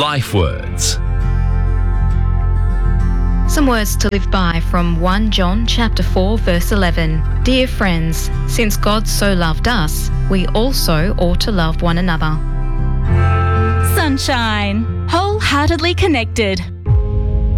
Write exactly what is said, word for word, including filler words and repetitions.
Life Words. Some words to live by from First John chapter four verse eleven. Dear friends, since God so loved us, we also ought to love one another. Sunshine, wholeheartedly connected.